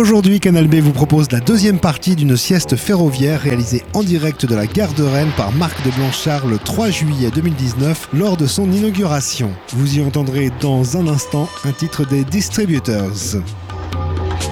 Aujourd'hui, Canal B vous propose la deuxième partie d'une sieste ferroviaire réalisée en direct de la gare de Rennes par Marc de Blanchard le 3 juillet 2019 lors de son inauguration. Vous y entendrez dans un instant un titre des Distributors.